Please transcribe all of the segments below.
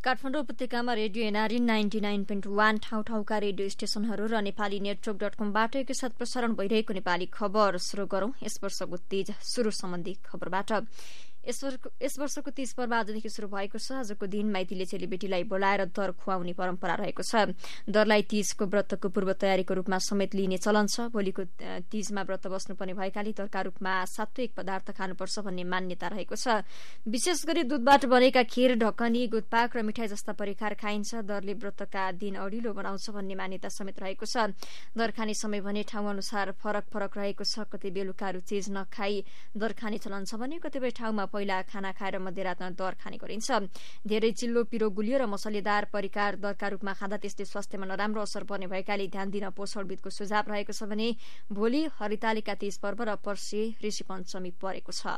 काठमाडौँ उपत्यकामा radio NRE 99.1 ठाउँ-ठाउँका radio स्टेशनहरू र नेपाली नेटवर्क.कमबाट एकैसाथ प्रसारण भइरहेको नेपाली खबर शुरू गरौं। यस वर्षको तीज सुरु सम्बन्धी खबरबाट। यस वर्षको तीज पर्व आजदेखि शुरू भएको छ। आजको दिन माइतीले चेलीबेटीलाई बोलाएर दर खुवाउने परम्परा रहेको छ। दरलाई तीजको व्रतको पूर्व तयारीको रूपमा समेत लिइने चलन छ। भोलिको तीजमा व्रत बस्नुपर्ने भएकाले दरका रूपमा सात्विक पदार्थ खानुपर्छ भन्ने मान्यता रहेको छ। विशेष गरी दूधबाट बनेका खीर, ढकनी, गुदपाक र मिठाई जस्ता परिकार खाइन्छ। दरले व्रतका दिन अडिलो बनाउँछ भन्ने मान्यता समेत रहेको छ। दर खाने समय भने ठाउँ अनुसार फरक फरक रहेको छ। कतै बेलुका चीज नखाई दर खाने चलन छ भने कतिपय ठाउँमा पहिला खाना खाएर मध्यरातमा दर खाने गरिन्छ। धेरै चिल्लो, पिरो, गुलियो र मसलेदार परिकार दरका रूपमा खाँदा त्यसले स्वास्थ्यमा नराम्रो असर पर्ने भएकाले ध्यान दिन पोषणविदको सुझाव रहेको छ भने भोलि हरितालिका तीज पर्व र पर्सि ऋषि पञ्चमी परेको छ।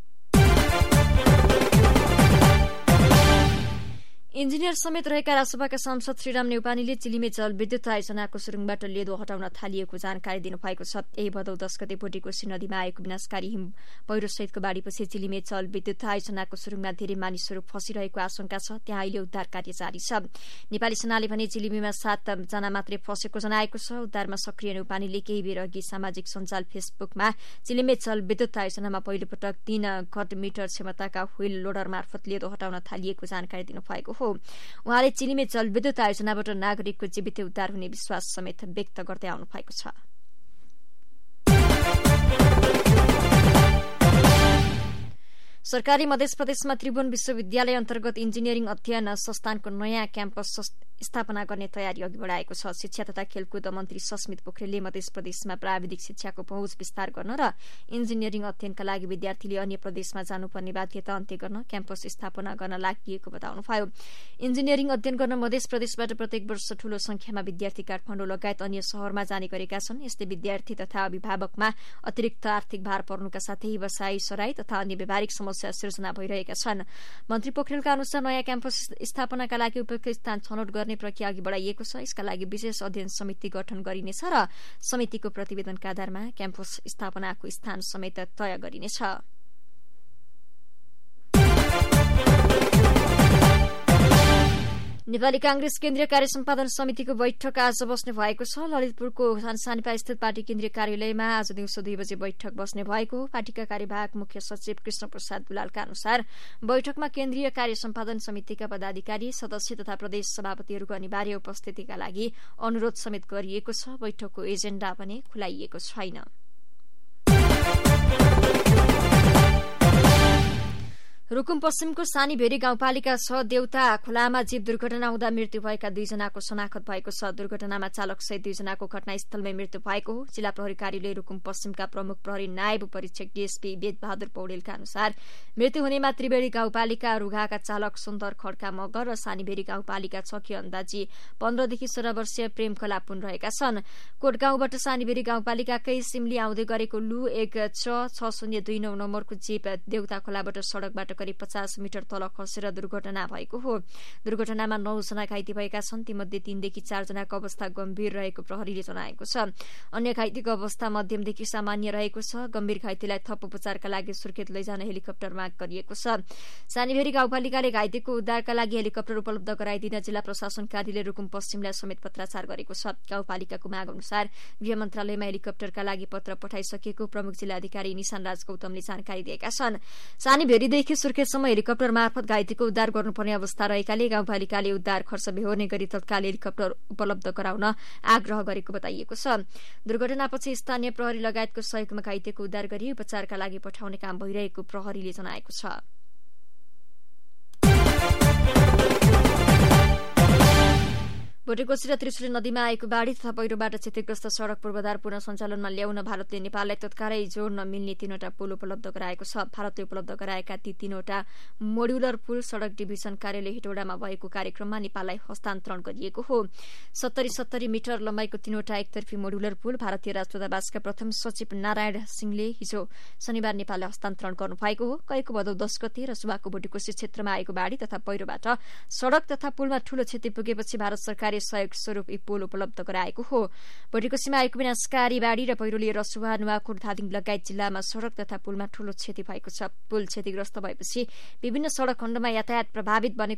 इन्जिनियर समेत रहेका रासपाका सांसद श्रीराम नेउपानेले चिलिमे जलविद्युत आयोजनाको सुरुङबाट लेदो हटाउन थालिएको जानकारी दिनुभएको छ। यही भदौ 10 गते बोटेकोशी नदीमा आएको विनाशकारी हिम पहिरोसहितको बाढ़ीपछि चिलिमे जलविद्युत आयोजनाको सुरुङमा धेरै मानिसहरू फसिरहेको आशंका छ। त्यहाँ अहिले उद्धार कार्य जारी छ। नेपाली सेनाले भने चिलिमेमा 7 जना मात्रै फसेको जनाएको छ। उद्धारमा सक्रिय नेउपानेले केही बेर अघि सामाजिक सञ्जाल फेसबुकमा चिलिमे जलविद्युत आयोजनामा पहिलोपटक 3 घट मिटर क्षमताका व्हील लोडर मार्फत लेदो हटाउन थालिएको जानकारी दिनुभएको हो। उहाँले चिलिमे जलविद्युत आयोजनाबाट नागरिकको जीवित उद्धार हुने विश्वास समेत व्यक्त गर्दै आउनु भएको छ। सरकारी मध्य प्रदेशमा त्रिभुवन विश्वविद्यालय अन्तर्गत इन्जिनियरिङ अध्ययन संस्थानको नयाँ क्याम्पस स्थापना गर्ने तयारी अघि बढ़ाएको छ। शिक्षा तथा खेलकुद मन्त्री सस्मित पोखरेलले मध्य प्रदेशमा प्राविधिक शिक्षाको पहुँच विस्तार गर्न र इन्जिनियरिङ अध्ययनका लागि विद्यार्थीले अन्य प्रदेशमा जानुपर्ने बाध्यता अन्त्य गर्न क्याम्पस स्थापना गर्न लागि बताउनुभयो। इन्जिनियरिङ अध्ययन गर्न मध्य प्रदेशबाट प्रत्येक वर्ष ठूलो संख्यामा विद्यार्थी काठमाडौँ लगायत अन्य शहरमा जाने गरेका छन्। यसले विद्यार्थी तथा अभिभावकमा अतिरिक्त आर्थिक भार पर्नुका साथै व्यवसायी सराई तथा अन्य व्यावहारिक समस्या सिर्जना भइरहेका छन्। मन्त्री पोखरेलका अनुसार नयाँ क्याम्पस स्थापनाका लागि उपयुक्त स्थान छनौट गर्ने प्रक्रिया अघि बढ़ाइएको छ। यसका लागि विशेष अध्ययन समिति गठन गरिनेछ र समितिको प्रतिवेदनका आधारमा क्याम्पस स्थापनाको स्थान समेत तय गरिनेछ। नेपाली कांग्रेस केन्द्रीय कार्य सम्पादन समितिको बैठक आज बस्ने भएको छ। ललितपुरको सानिपा स्थित पार्टी केन्द्रीय कार्यालयमा आज दिउँसो 2 बजे बैठक बस्ने भएको पार्टीका कार्यवाहक मुख्य सचिव कृष्ण प्रसाद दुलालका अनुसार बैठकमा केन्द्रीय कार्य सम्पादन समितिका पदाधिकारी, सदस्य तथा प्रदेश सभापतिहरूको अनिवार्य उपस्थितिका लागि अनुरोध समेत गरिएको छ। बैठकको एजेण्डा पनि खुलाइएको छैन। रुकुम पश्चिमको सानीभेरी गाउँपालिका 6 देउता खोलामा जीव दुर्घटना हुँदा मृत्यु भएका 2 जनाको शनाखत भएको छ। दुर्घटनामा चालक सहित 2 जनाको घटनास्थलमै मृत्यु भएको हो। जिल्ला प्रहरी कार्यालय रुकुम पश्चिमका प्रमुख प्रहरी नायब परीक्षक डीएसपी वेदबहादुर पौडेलका अनुसार मृत्यु हुनेमा त्रिवेणी गाउँपालिका रुघाका चालक सुन्दर खड्का मगर र सानीभेरी गाउँपालिका 6 की अन्दाजी 15 देखि 16 वर्षीय प्रेम कला पुन रहेका छन्। कोटगाउँबाट सानीभेरी गाउँपालिकाकै सिमली आउँदै गरेको लु 16029 नम्बरको जीप देउता खोलाबाट सड़कबाट करिब 50 मिटर तल खसेर दुर्घटना भएको हो। दुर्घटनामा 9 जना घाइते भएका छन्। तीमध्ये 3 देखि 4 जनाको अवस्था गम्भीर रहेको प्रहरीले जनाएको छ। अन्य घाइतेको अवस्था मध्यमदेखि सामान्य रहेको छ। गम्भीर घाइतेलाई थप उपचारका लागि सुर्खेत लैजान हेलिकप्टर माग गरिएको छ। सानीभेरी गाउँपालिकाले घाइतेको उद्धारका लागि हेलिकप्टर उपलब्ध गराइदिन जिल्ला प्रशासन कार्यालय रुकुम पश्चिमलाई समेत पत्राचार गरेको छ। गाउँपालिकाको माग अनुसार गृह मन्त्रालयमा हेलिकप्टरका लागि पत्र पठाइसकेको प्रमुख जिल्लाधिकारी निशान राज गौतमले जानकारी दिएका छन्। सानीभेरीदेखि सुर्खेतसम्म हेलिकप्टर मार्फत घाइतेको उद्धार गर्नुपर्ने अवस्था रहेकाले गाउँपालिकाले उद्धार खर्च बेहोर्ने गरी तत्काल हेलिकप्टर उपलब्ध गराउन आग्रह गरेको बताइएको छ। दुर्घटनापछि स्थानीय प्रहरी लगायतको सहयोगमा घाइतेको उद्धार गरी उपचारका लागि पठाउने काम भइरहेको प्रहरीले जनाएको छ। भोटेकोशी र त्रिशुली नदीमा आएको बाढ़ी तथा पहिरोबाट क्षतिग्रस्त सड़क पूर्वाधार पुनः सञ्चालनमा ल्याउन भारतले नेपाललाई तत्कालै जोड्न मिल्ने 3वटा पुल उपलब्ध गराएको छ। भारतले उपलब्ध गराएका ती 3वटा मोड्युलर पुल सड़क डिभिजन कार्यालय हेटौडामा भएको कार्यक्रममा नेपाललाई हस्तान्तरण गरिएको हो। 70 मिटर लम्बाइको 3वटा एकतर्फी मोड्युलर पुल भारतीय राजदूतावासका प्रथम सचिव नारायण सिंहले हिजो शनिबार नेपाललाई हस्तान्तरण गर्नुभएको हो। गएको भदौ 10 गते रसुवाको भोटेकोशी क्षेत्रमा आएको बाढ़ी तथा पहिरोबाट सड़क तथा पुलमा ठूलो क्षति पुगेपछि भारत सरकारले सहयोग स्वरूप यी पुल उपलब्ध गराएको हो। भोटेकोशीमा आएको विनाशकारी बाढ़ी र पहिरोले रसुवा, नुवाकोट, धादिङ लगायत जिल्लामा सड़क तथा पुलमा ठूलो क्षति भएको छ। पुल क्षतिग्रस्त भएपछि विभिन्न सड़क खण्डमा यातायात प्रभावित बनेको